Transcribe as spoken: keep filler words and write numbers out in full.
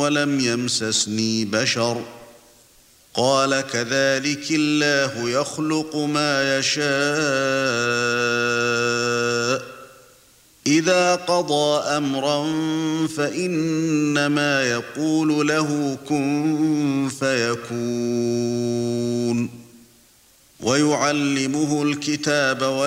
ولم يمسسني بشر قال كذلك الله يخلق ما يشاء إذا قضى أمرا فإنما يقول له كن فيكون ويعلمه الكتاب